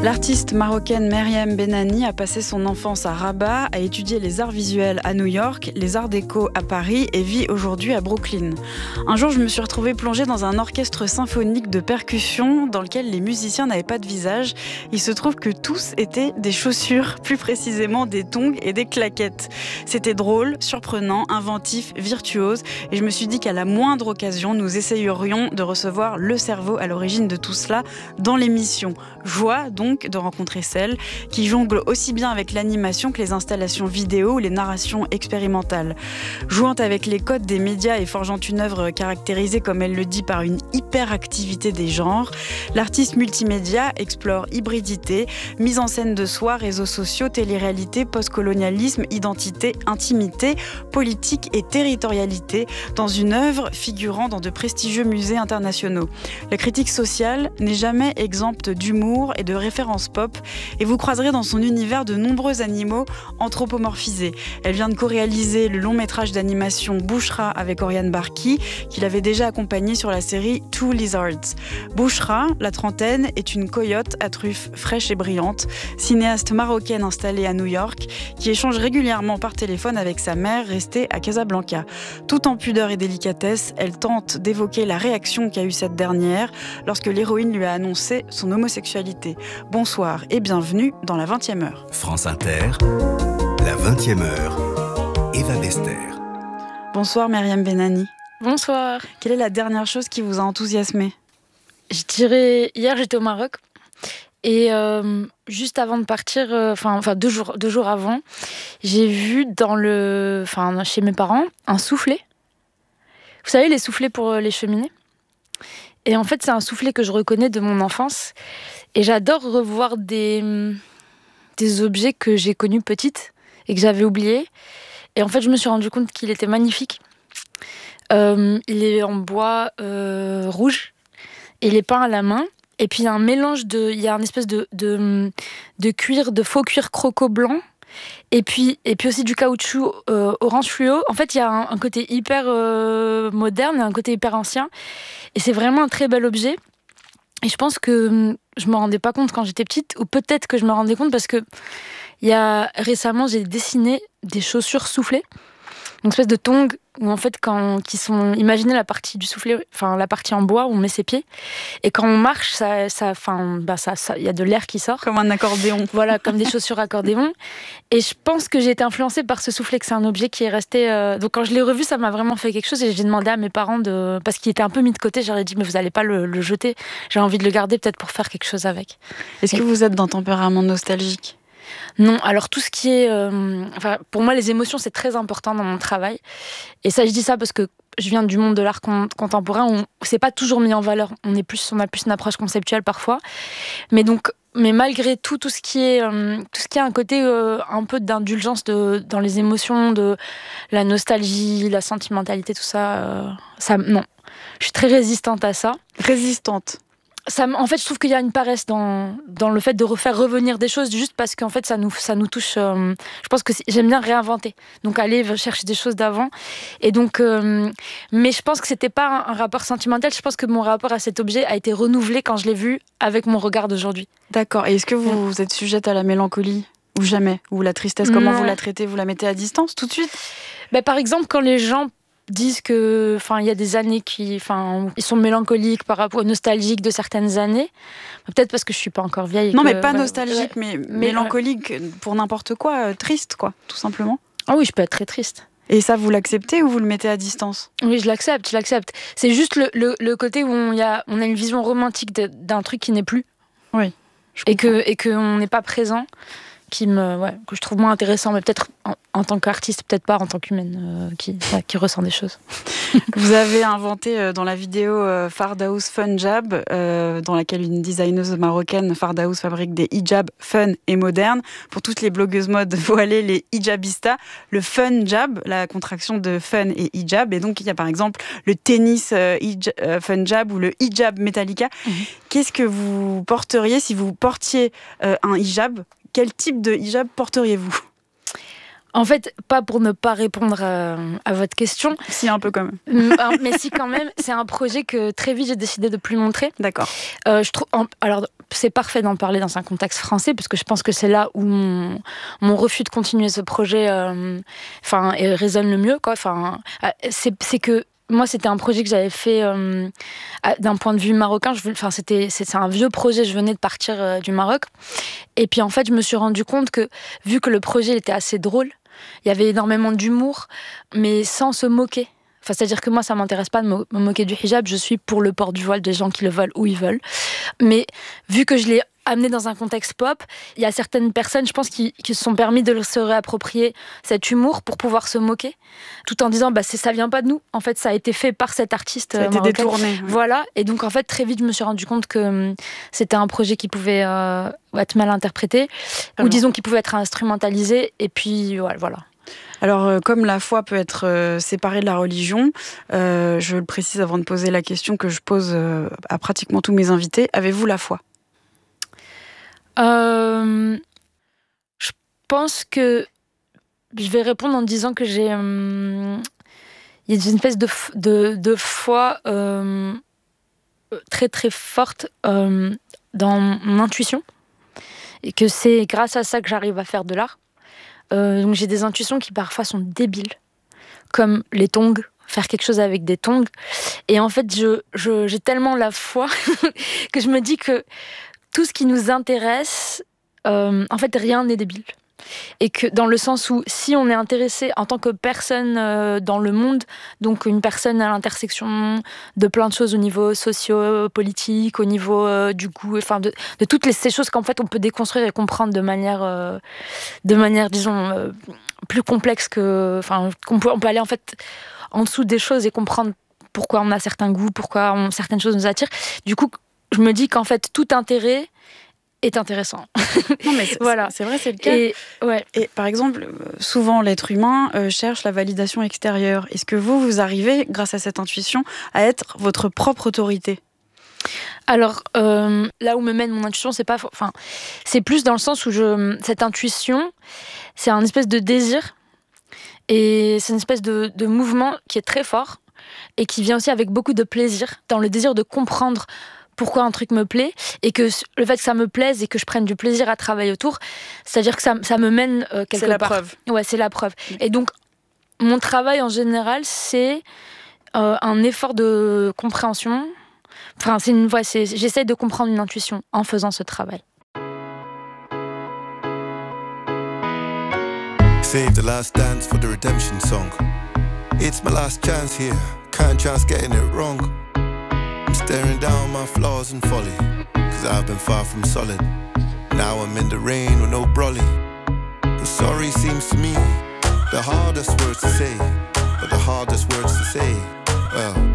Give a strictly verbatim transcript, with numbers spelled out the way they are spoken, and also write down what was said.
L'artiste marocaine Meriem Benani a passé son enfance à Rabat, a étudié les arts visuels à New York, les arts déco à Paris et vit aujourd'hui à Brooklyn. Un jour, je me suis retrouvée plongée dans un orchestre symphonique de percussion dans lequel les musiciens n'avaient pas de visage. Il se trouve que tous étaient des chaussures, plus précisément des tongs et des claquettes. C'était drôle, surprenant, inventif, virtuose et je me suis dit qu'à la moindre occasion, nous essayerions de recevoir le cerveau à l'origine de tout cela dans l'émission. Joie donc de rencontrer celle qui jongle aussi bien avec l'animation que les installations vidéo ou les narrations expérimentales. Jouant avec les codes des médias et forgeant une œuvre caractérisée, comme elle le dit, par une hyperactivité des genres, l'artiste multimédia explore hybridité, mise en scène de soi, réseaux sociaux, télé-réalité, post-colonialisme, identité, intimité, politique et territorialité dans une œuvre figurant dans de prestigieux musées internationaux. La critique sociale n'est jamais exempte d'humour et de références pop et vous croiserez dans son univers de nombreux animaux anthropomorphisés. Elle vient de co-réaliser le long métrage d'animation Bouchra avec Oriane Barki, qu'il avait déjà accompagné sur la série Two Lizards. Bouchra, la trentaine, est une coyote à truffes fraîches et brillantes, cinéaste marocaine installée à New York, qui échange régulièrement par téléphone avec sa mère restée à Casablanca. Tout en pudeur et délicatesse, elle tente d'évoquer la réaction qu'a eue cette dernière lorsque l'héroïne lui a annoncé son homosexualité. Bonsoir et bienvenue dans la vingtième heure. France Inter, la vingtième heure, Eva Bester. Bonsoir Meriem Benani. Bonsoir. Quelle est la dernière chose qui vous a enthousiasmé ? Je dirais, hier j'étais au Maroc et euh, juste avant de partir, enfin euh, deux jours, deux jours avant, j'ai vu dans le, enfin chez mes parents un soufflet. Vous savez les soufflets pour les cheminées ? Et en fait c'est un soufflet que je reconnais de mon enfance. Et j'adore revoir des, des objets que j'ai connus petite et que j'avais oubliés. Et en fait, je me suis rendu compte qu'il était magnifique. Euh, il est en bois euh, rouge. Et il est peint à la main. Et puis, il y a un mélange de... Il y a une espèce de, de, de cuir, de faux cuir croco blanc. Et puis, et puis aussi du caoutchouc euh, orange fluo. En fait, il y a un, un côté hyper euh, moderne et un côté hyper ancien. Et c'est vraiment un très bel objet. Et je pense que je me rendais pas compte quand j'étais petite, ou peut-être que je me rendais compte parce que il y a récemment j'ai dessiné des chaussures soufflées, une espèce de tongs où en fait quand qui sont, imaginez la partie du soufflet, enfin la partie en bois où on met ses pieds, et quand on marche, ça, ça, enfin bah ça, ça, il y a de l'air qui sort. Comme un accordéon. Voilà, comme des chaussures accordéon. Et je pense que j'ai été influencée par ce soufflet, que c'est un objet qui est resté. Euh... Donc quand je l'ai revu, ça m'a vraiment fait quelque chose et j'ai demandé à mes parents de, parce qu'il était un peu mis de côté, j'aurais dit mais vous allez pas le, le jeter. J'ai envie de le garder peut-être pour faire quelque chose avec. Est-ce et... que vous êtes d'un tempérament nostalgique ? Non, alors tout ce qui est... Euh, enfin, pour moi, les émotions, c'est très important dans mon travail. Et ça, je dis ça parce que je viens du monde de l'art con- contemporain où c'est pas toujours mis en valeur. On, est plus, on a plus une approche conceptuelle parfois. Mais donc, mais malgré tout, tout ce qui est, euh, tout ce qui a un côté euh, un peu d'indulgence de, dans les émotions, de la nostalgie, la sentimentalité, tout ça, euh, ça, non. Je suis très résistante à ça. Résistante. Ça, en fait, je trouve qu'il y a une paresse dans, dans le fait de refaire revenir des choses juste parce qu'en fait, ça nous, ça nous touche. Euh, je pense que j'aime bien réinventer. Donc, aller chercher des choses d'avant. Et donc, euh, mais je pense que c'était pas un, un rapport sentimental. Je pense que mon rapport à cet objet a été renouvelé quand je l'ai vu avec mon regard d'aujourd'hui. D'accord. Et est-ce que vous, ouais. vous êtes sujette à la mélancolie ? Ou jamais ? Ou la tristesse, comment non. Vous la traitez ? Vous la mettez à distance tout de suite ? Ben, par exemple, quand les gens disent que, enfin, il y a des années qui, enfin, ils sont mélancoliques par rapport, nostalgiques de certaines années. Peut-être parce que je suis pas encore vieille. Non, que, mais pas bah, nostalgique, ouais. mais, mais mélancolique ouais. Pour n'importe quoi, euh, triste, quoi, tout simplement. Ah oui, je peux être très triste. Et ça, vous l'acceptez ou vous le mettez à distance ? Oui, je l'accepte, je l'accepte. C'est juste le, le, le côté où on, y a, on a une vision romantique de, d'un truc qui n'est plus. Oui. Et que, et qu'on n'est pas présent. Qui me, ouais, que je trouve moins intéressant, mais peut-être en, en tant qu'artiste, peut-être pas en tant qu'humaine, euh, qui, ouais, qui ressent des choses. Vous avez inventé euh, dans la vidéo euh, Fardaous Fun Jab, euh, dans laquelle une designeuse marocaine, Fardaous, fabrique des hijabs fun et modernes. Pour toutes les blogueuses mode voilées, les hijabistas, le Fun Jab, la contraction de fun et hijab. Et donc, il y a par exemple le tennis euh, hijab, euh, Fun Jab ou le hijab Metallica. Mmh. Qu'est-ce que vous porteriez si vous portiez euh, un hijab ? Quel type de hijab porteriez-vous ? En fait, pas pour ne pas répondre à, à votre question. Si, un peu quand même. Mais si, quand même. C'est un projet que très vite, j'ai décidé de plus montrer. D'accord. Euh, je trouve, alors, c'est parfait d'en parler dans un contexte français, parce que je pense que c'est là où mon, mon refus de continuer ce projet euh, résonne le mieux, quoi. Enfin, c'est, c'est que moi, c'était un projet que j'avais fait euh, d'un point de vue marocain. Je, enfin, c'était, c'est, c'est un vieux projet, je venais de partir euh, du Maroc. Et puis en fait, je me suis rendu compte que, vu que le projet il était assez drôle, il y avait énormément d'humour, mais sans se moquer. Enfin, c'est-à-dire que moi, ça ne m'intéresse pas de me moquer du hijab. Je suis pour le port du voile des gens qui le veulent où ils veulent. Mais vu que je l'ai amené dans un contexte pop, il y a certaines personnes, je pense, qui, qui se sont permis de se réapproprier cet humour pour pouvoir se moquer, tout en disant bah, c'est, ça ne vient pas de nous. En fait, ça a été fait par cet artiste ça a été marocain. détourné. Ouais. Voilà. Et donc, en fait, très vite, je me suis rendu compte que hum, c'était un projet qui pouvait euh, être mal interprété, Alors. ou disons qui pouvait être instrumentalisé. Et puis, ouais, voilà. Alors, euh, comme la foi peut être euh, séparée de la religion, euh, je le précise avant de poser la question que je pose euh, à pratiquement tous mes invités, avez-vous la foi ? euh, Je pense que je vais répondre en disant que j'ai... Hum, il y a une espèce de, de, de foi euh, très très forte euh, dans mon intuition, et que c'est grâce à ça que j'arrive à faire de l'art. Euh, donc j'ai des intuitions qui parfois sont débiles, comme les tongs, faire quelque chose avec des tongs. Et en fait, je, je, j'ai tellement la foi que je me dis que tout ce qui nous intéresse, euh, en fait, rien n'est débile. Et que dans le sens où, si on est intéressé en tant que personne euh, dans le monde, donc une personne à l'intersection de plein de choses au niveau socio-politique, au niveau euh, du goût, enfin de, de toutes les, ces choses qu'en fait on peut déconstruire et comprendre de manière, euh, de manière disons, euh, plus complexe que... Enfin, qu'on peut, on peut aller en fait en dessous des choses et comprendre pourquoi on a certains goûts, pourquoi on, certaines choses nous attirent. Du coup, je me dis qu'en fait, tout intérêt est intéressant. Non, mais c'est, voilà. c'est vrai, c'est le cas. Et, ouais. Et par exemple, souvent l'être humain euh, cherche la validation extérieure. Est-ce que vous, vous arrivez, grâce à cette intuition, à être votre propre autorité ? Alors, euh, là où me mène mon intuition, c'est pas, enfin, c'est plus dans le sens où je, cette intuition, c'est un espèce de désir, et c'est une espèce de, de mouvement qui est très fort et qui vient aussi avec beaucoup de plaisir, dans le désir de comprendre pourquoi un truc me plaît, et que le fait que ça me plaise et que je prenne du plaisir à travailler autour, c'est-à-dire que ça, ça me mène euh, quelque c'est la part. Preuve. Ouais, c'est la preuve. Et donc, mon travail en général, c'est euh, un effort de compréhension. Enfin, c'est une, ouais, c'est, j'essaie de comprendre une intuition en faisant ce travail. Save the last dance for the redemption song. It's my last chance here, can't chance getting it wrong. I'm staring down my flaws and folly, cause I've been far from solid. Now I'm in the rain with no brolly. The sorry seems to me the hardest words to say, but the hardest words to say, well,